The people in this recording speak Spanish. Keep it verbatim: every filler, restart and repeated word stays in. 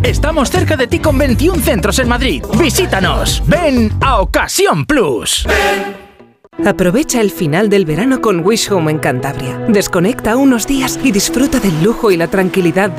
Estamos cerca de ti con veintiún centros en Madrid. ¡Visítanos! ¡Ven a Ocasión Plus! Aprovecha el final del verano con Wish Home en Cantabria. Desconecta unos días y disfruta del lujo y la tranquilidad de